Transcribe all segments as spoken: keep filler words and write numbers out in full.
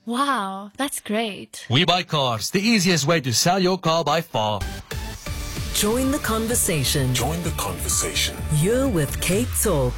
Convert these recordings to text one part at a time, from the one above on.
Wow, that's great. We Buy Cars, the easiest way to sell your car by far. Join the conversation. Join the conversation. You're with Cape Talk.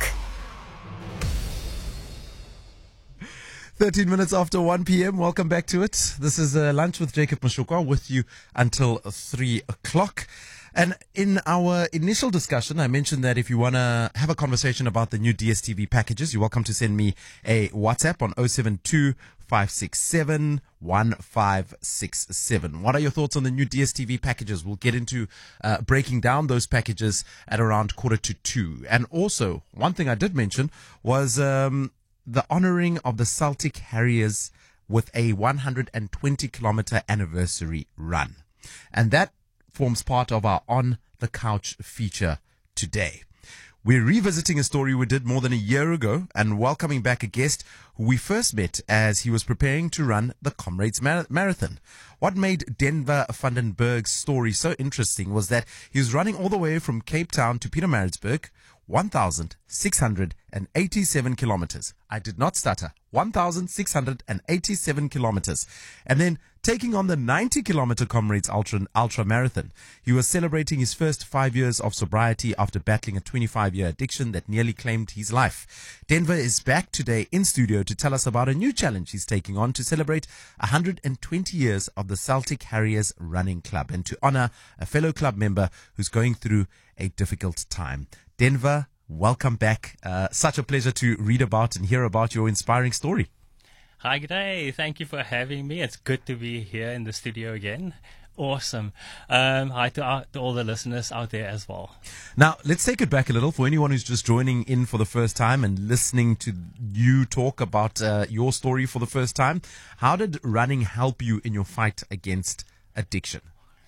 thirteen minutes after one p.m. Welcome back to it. This is uh, Lunch with Jacob Mashukwa with you until three o'clock. And in our initial discussion, I mentioned that if you want to have a conversation about the new D S T V packages, you're welcome to send me a WhatsApp on oh seven two, five six seven, one five six seven. What are your thoughts on the new D S T V packages? We'll get into uh, breaking down those packages at around quarter to two. And also, one thing I did mention was um, the honoring of the Celtic Harriers with a one hundred twenty kilometer anniversary run. And that forms part of our On the Couch feature today. We're revisiting a story we did more than a year ago and welcoming back a guest who we first met as he was preparing to run the Comrades Mar- Marathon. What made Denver Vandenberg's story so interesting was that he was running all the way from Cape Town to Pietermaritzburg, one thousand six hundred eighty-seven kilometers. I did not stutter. one thousand six hundred eighty-seven kilometers. And then taking on the ninety kilometer Comrades Ultra, Ultra Marathon. He was celebrating his first five years of sobriety after battling a twenty-five year addiction that nearly claimed his life. Denver is back today in studio to tell us about a new challenge he's taking on to celebrate one hundred twenty years of the Celtic Harriers Running Club and to honor a fellow club member who's going through a difficult time. Denver, welcome back. Uh, such a pleasure to read about and hear about your inspiring story. Hi, g'day. Thank you for having me. It's good to be here in the studio again. Awesome. Um, hi to, our, to all the listeners out there as well. Now, let's take it back a little for anyone who's just joining in for the first time and listening to you talk about uh, your story for the first time. How did running help you in your fight against addiction?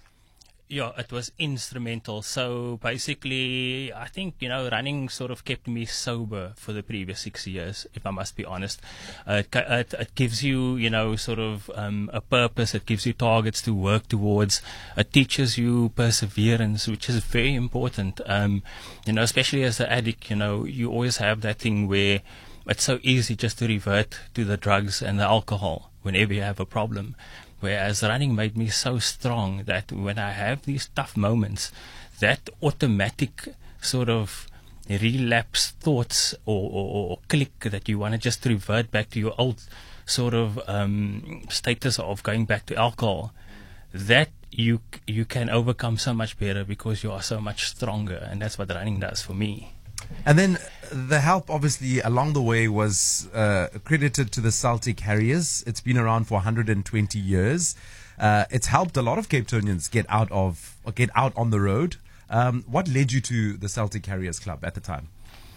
Yeah, it was instrumental. So basically, I think, you know, running sort of kept me sober for the previous six years, if I must be honest. Uh, it, it, it gives you, you know, sort of um, a purpose. It gives you targets to work towards. It teaches you perseverance, which is very important. Um, you know, especially as an addict, you know, you always have that thing where it's so easy just to revert to the drugs and the alcohol whenever you have a problem. Whereas running made me so strong that when I have these tough moments, that automatic sort of relapse thoughts or, or, or click that you want to just revert back to your old sort of um, status of going back to alcohol, that you you can overcome so much better because you are so much stronger. And that's what running does for me. And then the help, obviously, along the way was uh, credited to the Celtic Harriers. It's been around for one hundred twenty years. Uh, it's helped a lot of Cape Townians get out of or get out on the road. Um, what led you to the Celtic Harriers Club at the time?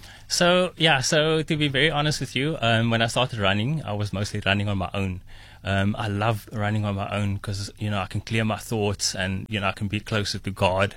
So, yeah, so to be very honest with you, um, when I started running, I was mostly running on my own. Um, I love running on my own because, you know, I can clear my thoughts and, you know, I can be closer to God.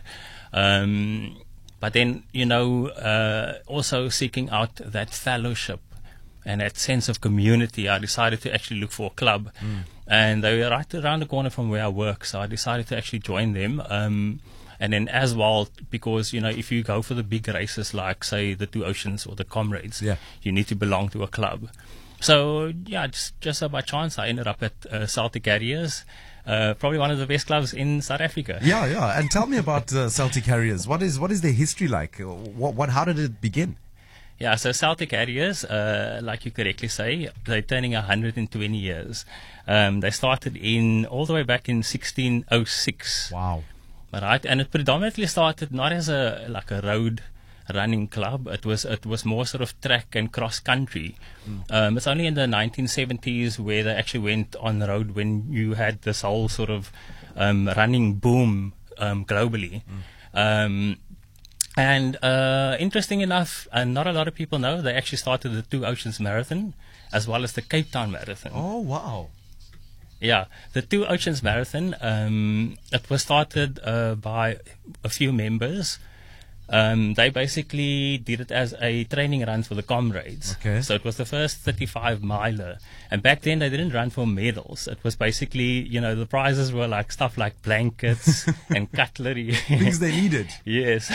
Um But then, you know, uh, also seeking out that fellowship and that sense of community, I decided to actually look for a club. Mm. And they were right around the corner from where I work, so I decided to actually join them. Um, and then as well, because, you know, if you go for the big races like, say, the Two Oceans or the Comrades, yeah. you need to belong to a club. So, yeah, just, just so by chance, I ended up at uh, Celtic Harriers. Uh, probably one of the best clubs in South Africa. Yeah, yeah. And tell me about uh, Celtic Harriers. What is what is their history like? What, what how did it begin? Yeah, so Celtic Harriers, uh, like you correctly say, they're turning one hundred twenty years. Um, they started in all the way back in sixteen oh six. Wow. Right, and it predominantly started not as a like a road running club. It was it was more sort of track and cross country. Mm. Um, it's only in the nineteen seventies where they actually went on the road when you had this whole sort of um, running boom um, globally. Mm. Um, and uh, interesting enough, and not a lot of people know, they actually started the Two Oceans Marathon as well as the Cape Town Marathon. Oh, wow. Yeah, the Two Oceans Marathon, um, it was started uh, by a few members. Um, they basically did it as a training run for the comrades. Okay. So it was the first thirty-five miler. And back then they didn't run for medals. It was basically, you know, the prizes were like stuff like blankets and cutlery. Things they needed. Yes.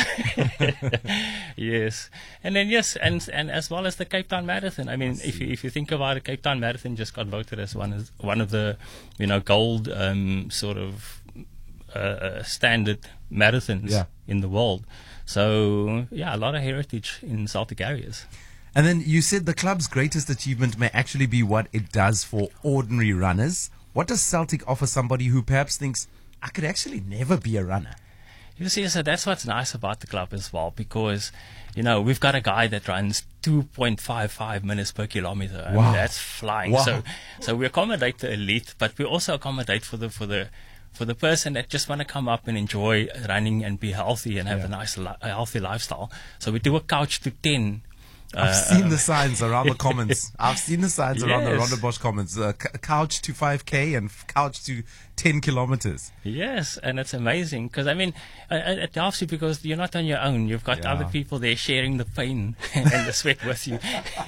Yes. And then, yes, and and as well as the Cape Town Marathon. I mean, if you, if you think about it, Cape Town Marathon just got voted as one, as one of the, you know, gold um, sort of uh, standard marathons Yeah. in the world. So, yeah, a lot of heritage in Celtic areas. And then you said the club's greatest achievement may actually be what it does for ordinary runners. What does Celtic offer somebody who perhaps thinks, I could actually never be a runner? You see, so that's what's nice about the club as well, because, you know, we've got a guy that runs two point five five minutes per kilometer. I Wow. mean, that's flying. Wow. So, so we accommodate the elite, but we also accommodate for the for the for the person that just want to come up and enjoy running and be healthy and have Yeah. a nice, li- a healthy lifestyle. So we do a couch to ten. I've uh, seen um, the signs around the comments. I've seen the signs around the Yes. Rondebosch comments. Uh, c- couch to five K and f- couch to ten kilometers. Yes, and it's amazing because I mean, uh, uh, it helps you because you're not on your own. You've got Yeah. other people there sharing the pain and the sweat with you.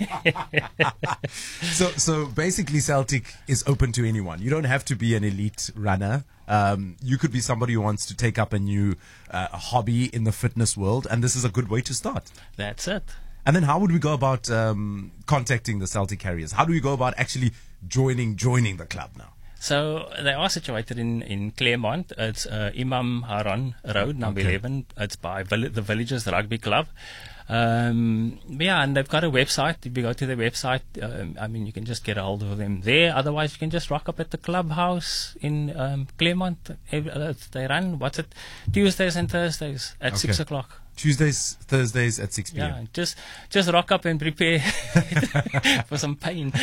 So, so basically, Celtic is open to anyone. You don't have to be an elite runner. Um, you could be somebody who wants to take up a new uh, hobby in the fitness world, and this is a good way to start. That's it. And then, how would we go about um, contacting the Celtic Harriers? How do we go about actually joining joining the club now? So they are situated in, in Claremont. It's uh, Imam Haron Road, number Okay. eleven. It's by Vill- the Villagers Rugby Club. Um, yeah, and they've got a website. If you go to the website, um, I mean, you can just get a hold of them there. Otherwise, you can just rock up at the clubhouse in um, Claremont. Ev- uh, They run, what's it, Tuesdays and Thursdays at Okay. six o'clock. Tuesdays, Thursdays at six p.m. Yeah, just just rock up and prepare for some pain.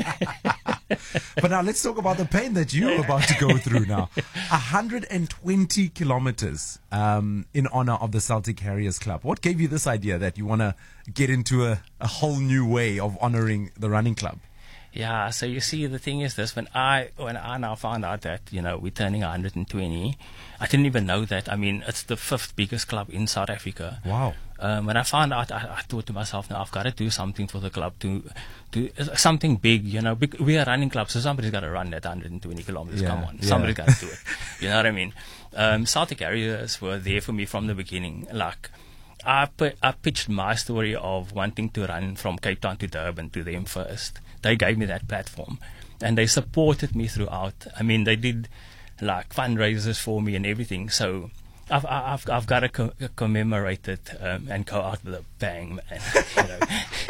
But now let's talk about the pain that you're about to go through now. one hundred twenty kilometers um, in honor of the Celtic Harriers Club. What gave you this idea that you want to get into a, a whole new way of honoring the running club? Yeah, so you see, the thing is this: when I when I now found out that you know we're turning one hundred twenty, I didn't even know that. I mean, it's the fifth biggest club in South Africa. Wow. Um, when I found out, I, I thought to myself, now I've got to do something for the club, to do something big. You know, big, we are a running club, so somebody's got to run that one hundred twenty kilometers. Yeah, Come on, yeah. somebody's got to do it. You know what I mean? Um, Celtic areas were there for me from the beginning. Like, I, pi- I pitched my story of wanting to run from Cape Town to Durban to them first. They gave me that platform, and they supported me throughout. I mean, they did like fundraisers for me and everything. So I've I've I've got to co- commemorate it um, and go out with a bang, man. You know.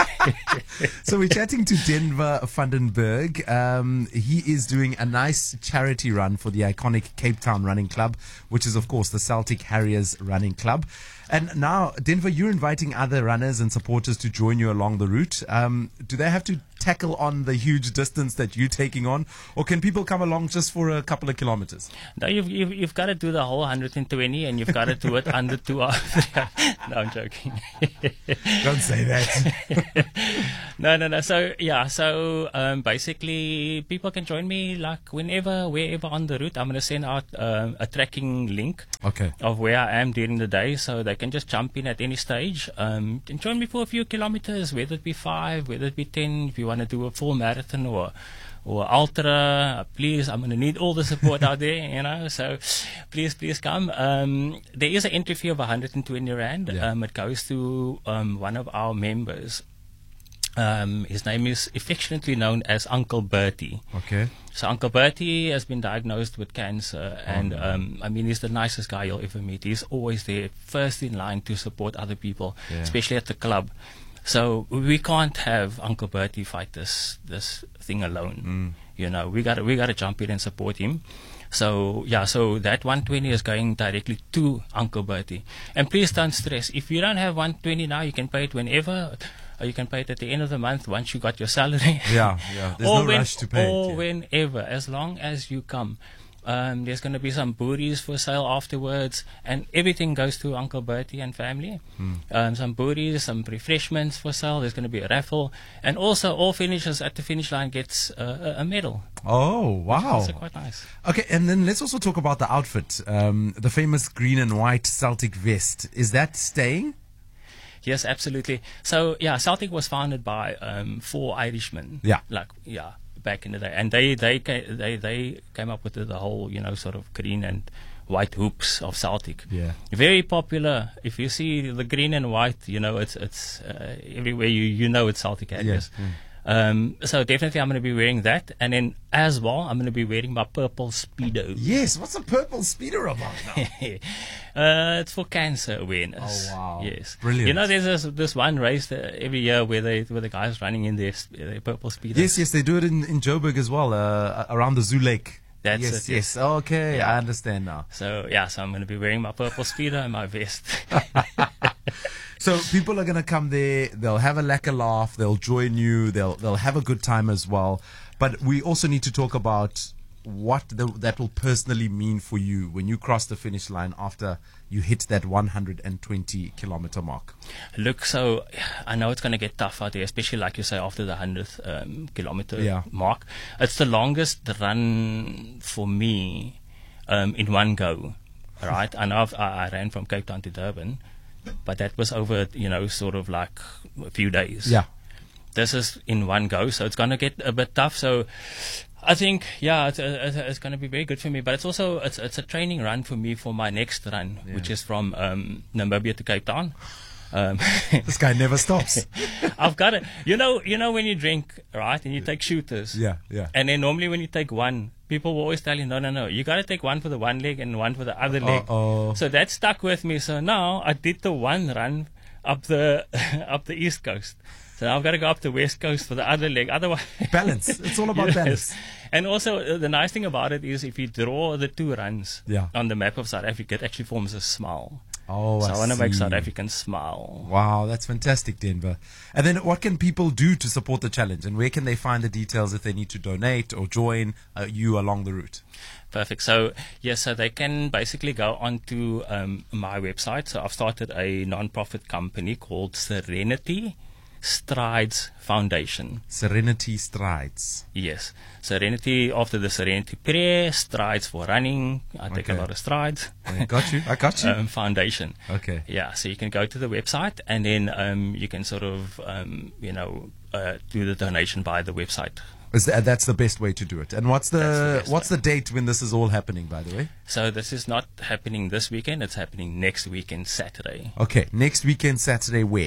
So we're chatting to Denver Vandenberg. Um, he is doing a nice charity run for the iconic Cape Town Running Club, which is, of course, the Celtic Harriers Running Club. And now, Denver, you're inviting other runners and supporters to join you along the route. Um, do they have to tackle on the huge distance that you're taking on, or can people come along just for a couple of kilometers? No, you've, you've, you've got to do the whole one hundred twenty, and you've got to do it under two hours. No, I'm joking. Don't say that. No, no, no. So, yeah, so um, basically, people can join me like whenever, wherever on the route. I'm going to send out um, a tracking link Okay. of where I am during the day, so they can just jump in at any stage um, and join me for a few kilometers, whether it be five, whether it be ten. If you want to do a full marathon or or ultra, please, I'm going to need all the support out there, you know, so please, please come. Um, there is an entry fee of one hundred twenty rand. Yeah. Um, it goes to um, one of our members. Um, his name is affectionately known as Uncle Bertie. Okay. So Uncle Bertie has been diagnosed with cancer, and um, I mean, he's the nicest guy you'll ever meet. He's always there, first in line to support other people, Yeah. especially at the club. So we can't have Uncle Bertie fight this this thing alone. You know, we got we got to jump in and support him. So yeah, so that one hundred twenty is going directly to Uncle Bertie. And please don't stress. If you don't have one hundred twenty now, you can pay it whenever. Or you can pay it at the end of the month once you got your salary. Yeah, yeah. There's or no when, rush to pay it, Or yeah. whenever, as long as you come. Um, there's going to be some booties for sale afterwards, and everything goes to Uncle Bertie and family. Hmm. Um, some booties, some refreshments for sale. There's going to be a raffle, and also all finishers at the finish line gets uh, a, a medal. Oh, wow. So quite nice. Okay, and then let's also talk about the outfit. Um, the famous green and white Celtic vest. Is that staying? Yes, absolutely. So yeah, Celtic was founded by um, four Irishmen. Yeah. Like yeah, back in the day, and they they ca- they they came up with the, the whole you know sort of green and white hoops of Celtic. Yeah. Very popular. If you see the green and white, you know it's it's uh, everywhere you you know it's Celtic Harriers. Yeah. Mm. Um, so definitely I'm going to be wearing that, and then as well I'm going to be wearing my purple Speedo. Yes, what's a purple speedo about now? uh, it's for cancer awareness. Oh, wow. Yes, Brilliant. You know, there's this, this one race that every year where they where the guys running in their, sp- their purple Speedo. Yes, yes, they do it in, in Joburg as well, uh, around the Zoo Lake. That's yes, it, yes. yes. Okay, Yeah. I understand now. So yeah, so I'm going to be wearing my purple Speedo and my vest. So people are going to come there. They'll have a lekker laugh. They'll join you. They'll they'll have a good time as well. But we also need to talk about what the, that will personally mean for you when you cross the finish line after you hit that one hundred twenty kilometer mark. Look, so I know it's going to get tough out there, especially like you say after the hundredth um, kilometer Yeah. mark. It's the longest run for me um, in one go. Right? I know I've, I, I ran from Cape Town to Durban, but that was over, you know, sort of like a few days. Yeah. This is in one go, so it's going to get a bit tough. So I think, yeah, it's, it's, it's going to be very good for me. But it's also it's, it's a training run for me for my next run, Yeah. which is from um, Namibia to Cape Town. Um, This guy never stops. I've got it. You know, you know when you drink, right, and you take shooters. Yeah, yeah. And then normally when you take one, people will always tell you, no, no, no, you got to take one for the one leg and one for the other leg. Uh-oh. So that stuck with me. So now I did the one run up the up the East Coast. So now I've got to go up the West Coast for the other leg. Otherwise, Balance. It's all about Yes. balance. And also, uh, the nice thing about it is if you draw the two runs Yeah. on the map of South Africa, it actually forms a smile. Oh, so I I want to make see. South Africans smile. Wow, that's fantastic, Denver. And then what can people do to support the challenge? And where can they find the details if they need to donate or join uh, you along the route? Perfect. So, yes, so they can basically go onto um, my website. So I've started a non-profit company called Serenity Strides Foundation. Serenity Strides. Yes. Serenity, after the Serenity prayer, strides for running. I take Okay. a lot of strides. I got you. I got you. um, foundation. Okay. Yeah, so you can go to the website and then um, you can sort of, um, you know, uh, do the donation via the website. Is that, that's the best way to do it. And what's the, That's the best what's way. the date when this is all happening, by the way? So this is not happening this weekend. It's happening next weekend, Saturday. Okay, next weekend, Saturday, where?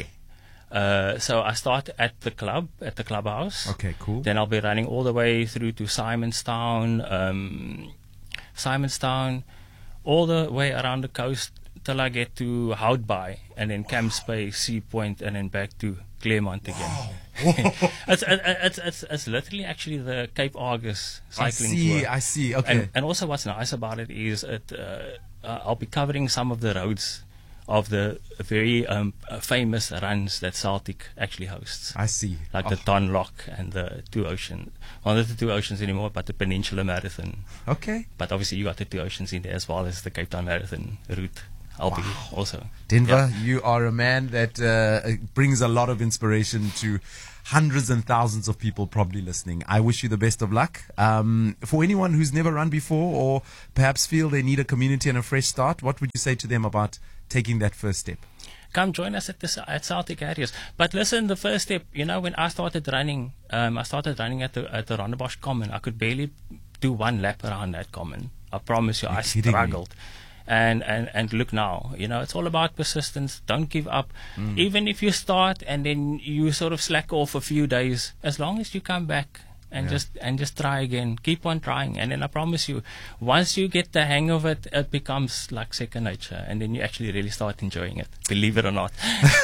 Uh, so I start at the club, at the clubhouse. Okay, cool. Then I'll be running all the way through to Simonstown, um, Simonstown, all the way around the coast till I get to Houtbaai, and then Camps Bay, Sea Point, and then back to Claremont again. it's, it's, it's, it's literally actually the Cape Argus I cycling see, tour. I see. Okay. And, and also what's nice about it is it, uh, uh, I'll be covering some of the roads of the very um, uh, famous runs that Celtic actually hosts. I see. Like Oh, the Ton Lock and the Two Oceans. Well, not the Two Oceans anymore, but the Peninsula Marathon. okay. But obviously you got the Two Oceans in there as well as the Cape Town Marathon route. I'll be also. Denver, you are a man that uh, brings a lot of inspiration to hundreds and thousands of people probably listening. I wish you the best of luck. Um, for anyone who's never run before or perhaps feel they need a community and a fresh start, what would you say to them about taking that first step? Come join us at the at Celtic Harriers. But listen, the first step, you know, when I started running, um, I started running at the at the Rondebosch Common. I could barely do one lap around that common. I promise you, You're I kidding me. struggled. And, and and look now, you know, it's all about persistence. Don't give up. Mm. Even if you start and then you sort of slack off a few days, as long as you come back and Yeah. just and just try again, keep on trying. And then I promise you, once you get the hang of it, it becomes like second nature, and then you actually really start enjoying it. Believe it or not.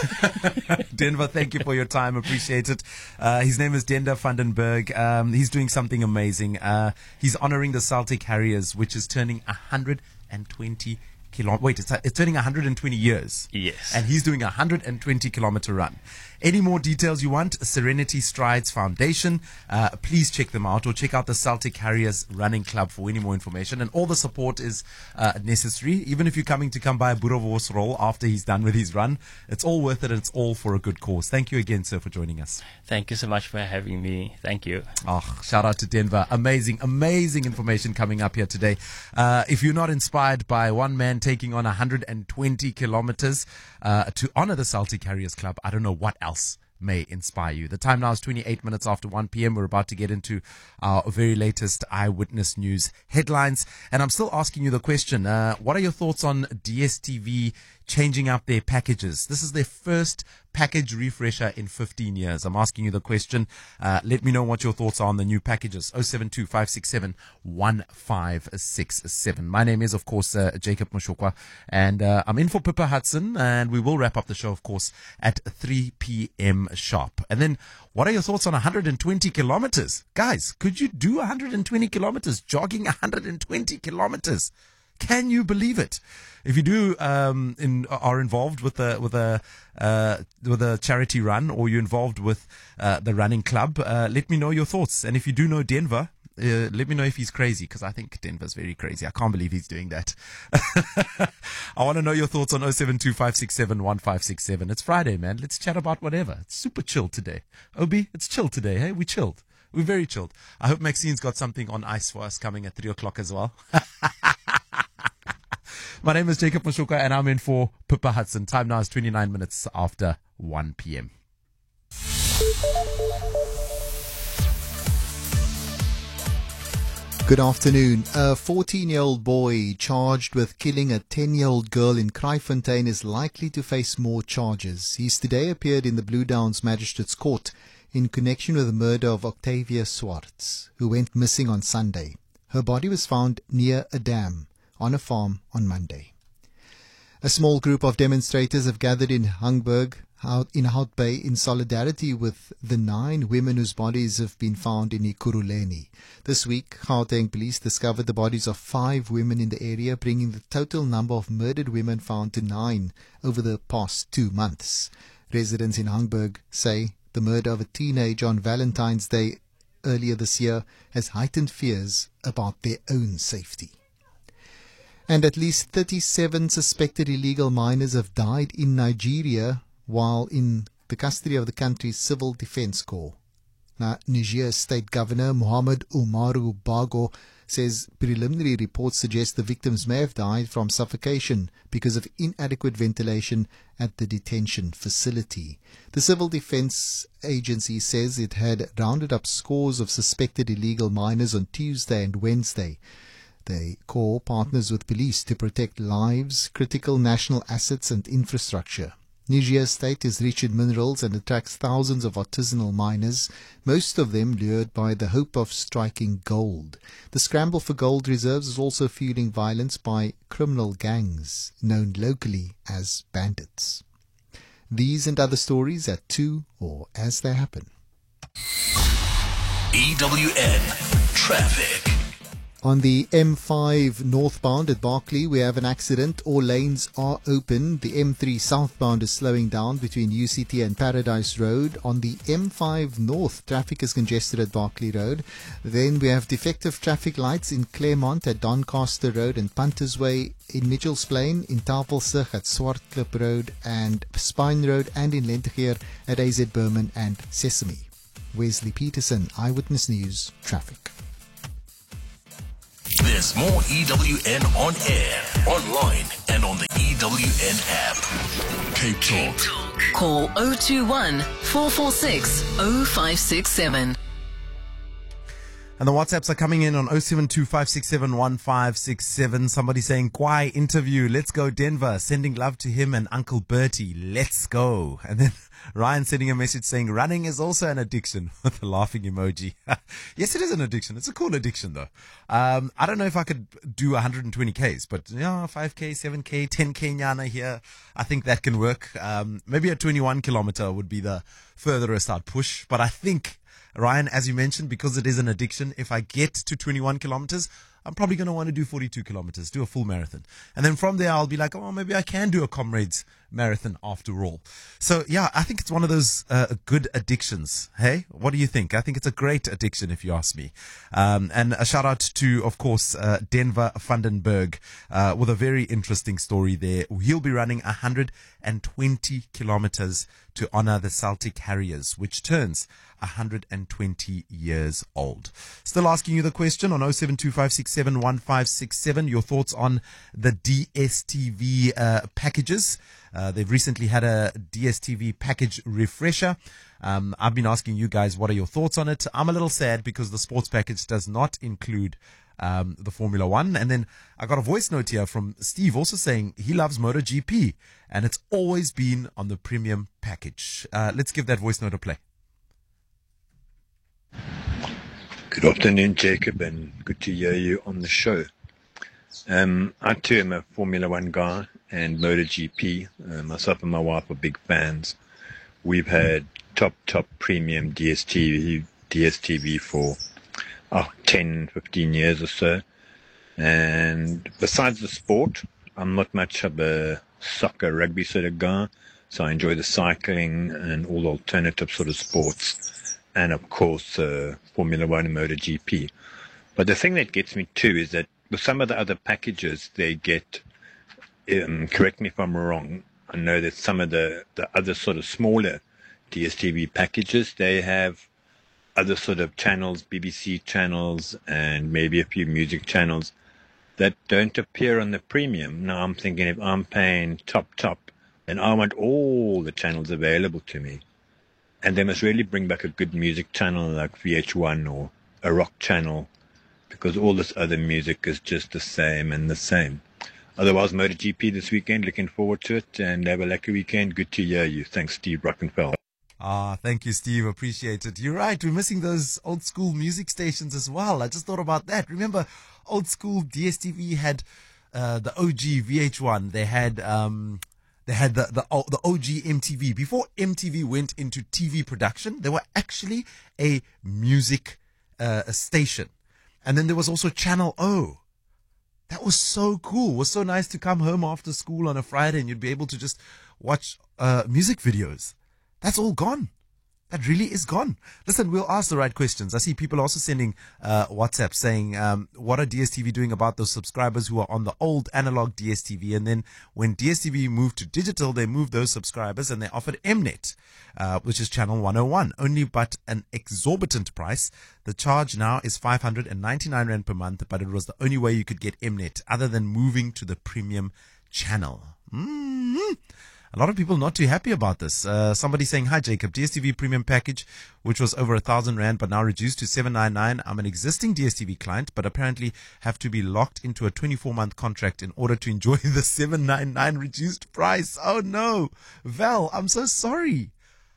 Denver, thank you for your time. Appreciate it. Uh, his name is Denda Vandenberg. Um, he's doing something amazing. Uh, he's honoring the Celtic Harriers, which is turning one hundred twenty kilometers. Wait, it's, it's turning one hundred twenty years. Yes. And he's doing a one hundred twenty kilometer run. Any more details you want, Serenity Strides Foundation. Uh, please check them out, or check out the Celtic Harriers Running Club for any more information. And all the support is uh, necessary. Even if you're coming to come by Boerovos Roll after he's done with his run, it's all worth it, and it's all for a good cause. Thank you again, sir, for joining us. Thank you so much for having me. Thank you. Oh, shout out to Denver. Amazing, amazing information coming up here today. Uh, if you're not inspired by one man taking on one hundred twenty kilometers uh, to honor the Celtic Harriers Club, I don't know what else may inspire you. The time now is twenty-eight minutes after one p.m. We're about to get into our very latest Eyewitness News headlines. And I'm still asking you the question, uh, what are your thoughts on D S T V changing up their packages? This is their first package refresher in fifteen years. I'm asking you the question. Uh, let me know what your thoughts are on the new packages. oh seven two, five six seven, one five six seven. My name is, of course, uh, Jacob Moshokwa, and uh, I'm in for Pippa Hudson, and we will wrap up the show, of course, at three p.m. sharp. And then, what are your thoughts on one hundred twenty kilometers? Guys, could you do one hundred twenty kilometers? Jogging one hundred twenty kilometers? Can you believe it? If you do um, in, are involved with a with a uh, with a charity run, or you're involved with uh, the running club, uh, let me know your thoughts. And if you do know Denver, uh, let me know if he's crazy, because I think Denver's very crazy. I can't believe he's doing that. I want to know your thoughts on oh seven two, five six seven, one five six seven. It's Friday, man. Let's chat about whatever. It's super chill today. Obi, it's chill today. Hey, we chilled. We're very chilled. I hope Maxine's got something on ice for us coming at three o'clock as well. My name is Jacob Moshokwa, and I'm in for Pippa Hudson. Time now is twenty-nine minutes after one p.m. Good afternoon. A fourteen-year-old boy charged with killing a ten-year-old girl in Kraaifontein is likely to face more charges. He's today appeared in the Blue Downs Magistrates Court in connection with the murder of Octavia Swartz, who went missing on Sunday. Her body was found near a dam on a farm on Monday. A small group of demonstrators have gathered in Hangburg, in Hout Bay, in solidarity with the nine women whose bodies have been found in Ekurhuleni. This week, Gauteng police discovered the bodies of five women in the area, bringing the total number of murdered women found to nine over the past two months. Residents in Hangburg say the murder of a teenager on Valentine's Day earlier this year has heightened fears about their own safety. And at least thirty-seven suspected illegal miners have died in Nigeria while in the custody of the country's Civil Defense Corps. Now, Niger's State Governor Muhammad Umaru Bago says preliminary reports suggest the victims may have died from suffocation because of inadequate ventilation at the detention facility. The Civil Defense Agency says it had rounded up scores of suspected illegal miners on Tuesday and Wednesday. The Corps partners with police to protect lives, critical national assets and infrastructure. Niger State is rich in minerals and attracts thousands of artisanal miners, most of them lured by the hope of striking gold. The scramble for gold reserves is also fueling violence by criminal gangs, known locally as bandits. These and other stories at two or as they happen. E W N Traffic. On the M five northbound at Barkley, we have an accident. All lanes are open. The M three southbound is slowing down between U C T and Paradise Road. On the M five north, traffic is congested at Barkley Road. Then we have defective traffic lights in Claremont at Doncaster Road and Punters Way, in Mitchells Plain, in Tafelsig at Swartklip Road and Spine Road, and in Lentegeur at A Z Berman and Sesame. Wesley Peterson, Eyewitness News, Traffic. There's more E W N on air, online, and on the E W N app. Cape Talk. Call oh two one, four four six, oh five six seven. And the WhatsApps are coming in on oh seven two, five six seven, one five six seven. Somebody saying, Kwai interview, let's go Denver. Sending love to him and Uncle Bertie. Let's go. And then Ryan sending a message saying, running is also an addiction, with a laughing emoji. Yes, it is an addiction. It's a cool addiction though. Um, I don't know if I could do one hundred twenty Ks, but yeah, five K, seven K, ten K nyana here. I think that can work. Um, maybe a twenty-one kilometer would be the furthest I'd push, but I think, Ryan, as you mentioned, because it is an addiction, if I get to twenty-one kilometers, I'm probably going to want to do forty-two kilometers, do a full marathon. And then from there, I'll be like, oh, maybe I can do a Comrades marathon after all. So yeah, I think it's one of those uh, good addictions. Hey, what do you think? I think it's a great addiction if you ask me. Um, and a shout out to, of course, uh, Denver Vandenberg uh, with a very interesting story there. He'll be running one hundred twenty kilometers to honor the Celtic Harriers, which turns one hundred twenty years old. Still asking you the question on oh seven two five six seven one five six seven, your thoughts on the D S T V uh, packages. Uh, they've recently had a D S T V package refresher. Um, I've been asking you guys, what are your thoughts on it? I'm a little sad because the sports package does not include um, the Formula One. And then I got a voice note here from Steve also saying he loves MotoGP and it's always been on the premium package. Uh, let's give that voice note a play. Good afternoon, Jacob, and good to hear you on the show. Um, I too am a Formula One guy and MotoGP. Uh, myself and my wife are big fans. We've had top, top premium D S T V, D S T V for oh, ten, fifteen years or so. And besides the sport, I'm not much of a soccer, rugby sort of guy. So I enjoy the cycling and all alternative sort of sports. And of course, uh, Formula One and MotoGP. But the thing that gets me too is that with some of the other packages, they get, um, correct me if I'm wrong, I know that some of the, the other sort of smaller D S T V packages, they have other sort of channels, B B C channels, and maybe a few music channels that don't appear on the premium. Now I'm thinking if I'm paying top, top, then I want all the channels available to me. And they must really bring back a good music channel like V H one or a rock channel, because all this other music is just the same and the same. Otherwise, MotoGP this weekend, looking forward to it, and have a lucky weekend. Good to hear you. Thanks, Steve Rockenfeld. Ah, thank you, Steve. Appreciate it. You're right. We're missing those old school music stations as well. I just thought about that. Remember, old school D S T V had uh, the O G V H one. They had um, they had the the the O G M T V. Before M T V went into T V production, they were actually a music uh, a station. And then there was also Channel O. That was so cool. It was so nice to come home after school on a Friday and you'd be able to just watch uh, music videos. That's all gone. That really is gone. Listen, we'll ask the right questions. I see people also sending uh, WhatsApp saying, um, what are D S T V doing about those subscribers who are on the old analog D S T V? And then when D S T V moved to digital, they moved those subscribers and they offered M-Net, uh, which is channel one oh one, only but an exorbitant price. The charge now is five hundred ninety-nine rand per month, but it was the only way you could get M-Net other than moving to the premium channel. Mm-hmm. A lot of people not too happy about this. Uh, somebody saying, hi, Jacob, D S T V premium package, which was over a thousand rand, but now reduced to seven ninety-nine. I'm an existing D S T V client, but apparently have to be locked into a twenty-four month contract in order to enjoy the seven ninety-nine reduced price. Oh no. Val, I'm so sorry.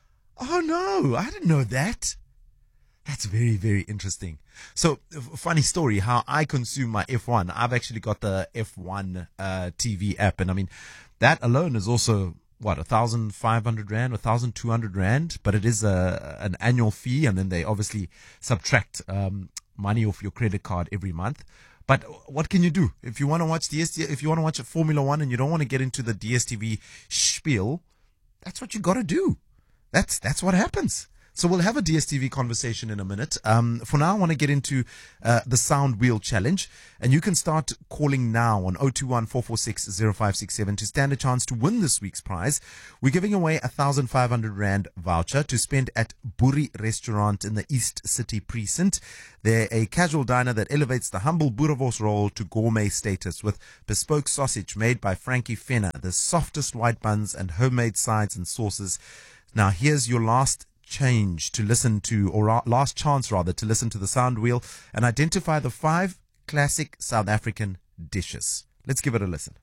Oh no, I didn't know that. That's very, very interesting. So, funny story, how I consume my F one. I've actually got the F one uh, T V app, and I mean, that alone is also, what, a thousand five hundred rand, a thousand two hundred rand, but it is a an annual fee, and then they obviously subtract um, money off your credit card every month. But what can you do if you want to watch D S T V? If you want to watch a Formula One and you don't want to get into the D S T V spiel, that's what you got to do. That's that's what happens. So we'll have a D S T V conversation in a minute. Um, for now, I want to get into uh, the Sound Wheel Challenge. And you can start calling now on oh two one, four four six, oh five six seven to stand a chance to win this week's prize. We're giving away a one thousand five hundred rand voucher to spend at Buri Restaurant in the East City Precinct. They're a casual diner that elevates the humble boerewors roll to gourmet status with bespoke sausage made by Frankie Fenner, the softest white buns and homemade sides and sauces. Now, here's your last change to listen to, or last chance rather, to listen to the Sound Wheel and identify the five classic South African dishes. Let's give it a listen.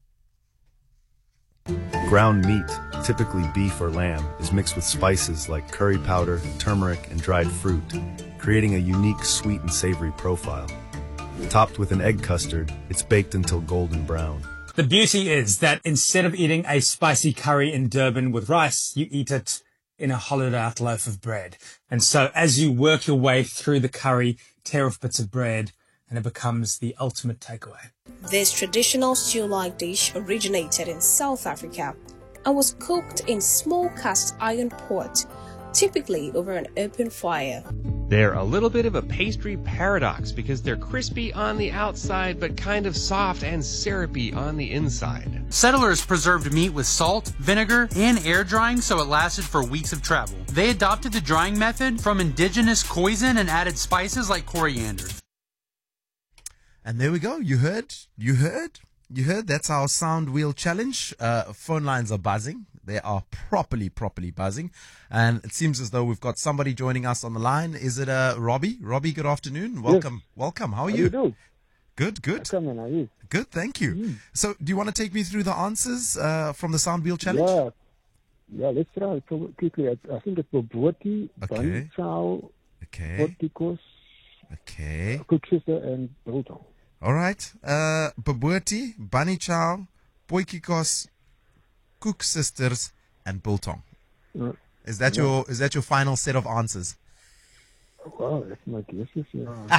Ground meat, typically beef or lamb, is mixed with spices like curry powder, turmeric, and dried fruit, creating a unique sweet and savory profile. Topped with an egg custard, it's baked until golden brown. The beauty is that instead of eating a spicy curry in Durban with rice, you eat it in a hollowed out loaf of bread. And so as you work your way through the curry, tear off bits of bread and it becomes the ultimate takeaway. This traditional stew-like dish originated in South Africa and was cooked in small cast iron pot, typically over an open fire. They're a little bit of a pastry paradox because they're crispy on the outside but kind of soft and syrupy on the inside. Settlers preserved meat with salt, vinegar, and air drying so it lasted for weeks of travel. They adopted the drying method from indigenous Khoisan and added spices like coriander. And there we go. You heard? You heard? You heard? That's our sound wheel challenge. Uh, phone lines are buzzing. They are properly, properly buzzing. And it seems as though we've got somebody joining us on the line. Is it uh, Robbie? Robbie, good afternoon. Welcome. Yes. Welcome. How are How you? you doing? Good, good. Welcome, how are you? Good, thank you. Mm. So do you want to take me through the answers uh, from the sound wheel challenge? Yeah. Yeah, let's try it quickly. I, I think it's Bobotie, Okay. Bunny Chow, Okay. Porticos, Okay. Cooksister, and Biltong. All right. Uh, Bobotie, Bunny Chow, Boikikos, Cook Sisters, and Biltong. Uh, Is that yeah. your is that your final set of answers? Wow, that's my guesses, yeah.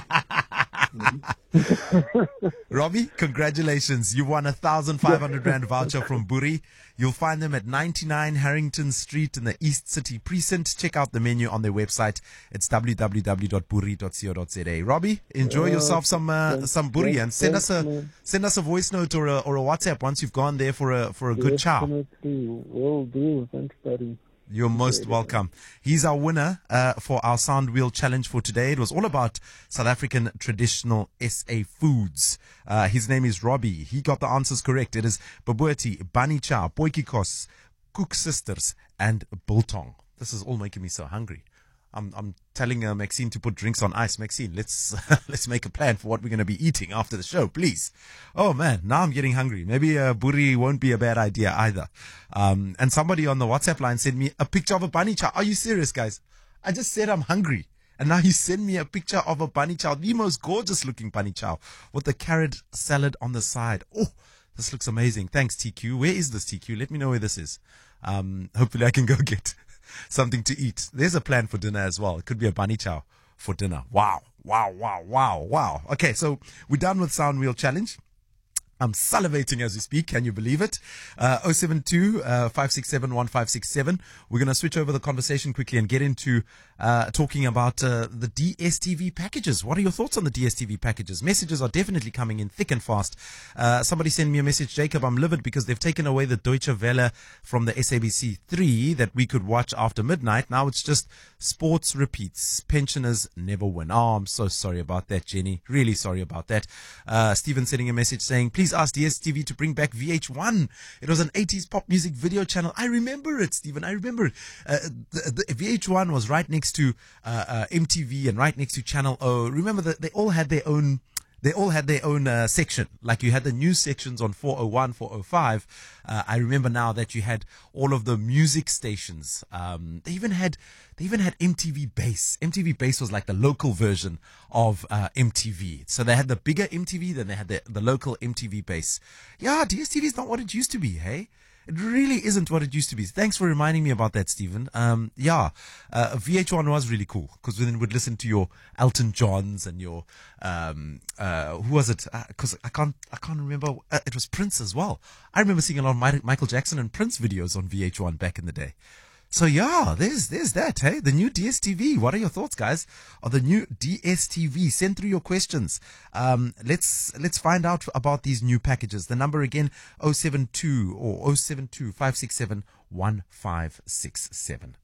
Robbie, congratulations. You won a one thousand five hundred rand voucher from Buri. You'll find them at ninety-nine Harrington Street in the East City Precinct. Check out the menu on their website. It's w w w dot buri dot co dot z a. Robbie, enjoy Uh, yourself some uh, thanks, some Buri and send thanks, us a man. send us a voice note or a, or a WhatsApp once you've gone there for a for a good chow. Definitely will do. Thanks, buddy. You're most welcome. He's our winner uh, for our Sound Wheel Challenge for today. It was all about South African traditional S A foods. Uh, his name is Robbie. He got the answers correct. It is Bobotie, Bunny Chow, Boikikos, Cook Sisters, and Biltong. This is all making me so hungry. I'm, I'm telling uh, Maxine to put drinks on ice. Maxine, let's let's make a plan for what we're going to be eating after the show, please. Oh man, now I'm getting hungry. Maybe uh, Buri won't be a bad idea either. Um, and somebody on the WhatsApp line sent me a picture of a bunny chow. Are you serious, guys? I just said I'm hungry, and now you send me a picture of a bunny chow, the most gorgeous looking bunny chow with the carrot salad on the side. Oh, this looks amazing. Thanks, T Q. Where is this, T Q? Let me know where this is. Um, hopefully I can go get something to eat. There's a plan for dinner as well. It could be a bunny chow for dinner. Wow, wow, wow, wow, wow. Okay, so we're done with Sound Wheel Challenge. I'm salivating as we speak. Can you believe it? Uh, oh seven two, five six seven, one five six seven. We're going to switch over the conversation quickly and get into uh, talking about uh, the D S T V packages. What are your thoughts on the D S T V packages? Messages are definitely coming in thick and fast. Uh, somebody sent me a message, Jacob, I'm livid because they've taken away the Deutsche Welle from the S A B C three that we could watch after midnight. Now it's just sports repeats. Pensioners never win. Oh, I'm so sorry about that, Jenny. Really sorry about that. Uh, Stephen sending a message saying, please ask D S T V to bring back V H one. It was an eighties pop music video channel. I remember it, Stephen. I remember it. Uh, the, the V H one was right next to uh, uh, M T V and right next to Channel O. Remember that they all had their own They all had their own uh, section. Like you had the news sections on four oh one, four oh five. Uh, I remember now that you had all of the music stations. Um, they even had, they even had M T V Base. M T V Base was like the local version of uh, M T V. So they had the bigger M T V, then they had the, the local M T V Base. Yeah, D S T V is not what it used to be, hey? It really isn't what it used to be. Thanks for reminding me about that, Stephen. Um, yeah, uh, V H one was really cool because then we'd listen to your Elton Johns and your, um, uh, who was it? Because uh, I can't, I can't remember. Uh, it was Prince as well. I remember seeing a lot of My- Michael Jackson and Prince videos on V H one back in the day. So yeah, there's there's that, hey? The new D S T V. What are your thoughts, guys, on the new D S T V? Send through your questions. Um, let's let's find out about these new packages. The number again, oh seven two or oh seven two, five six seven, one five six seven.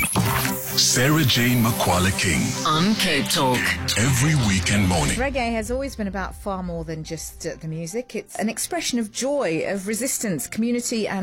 Sarah Jane Makwala King on Cape Talk every weekend morning. Reggae has always been about far more than just uh, the music. It's an expression of joy, of resistance, community and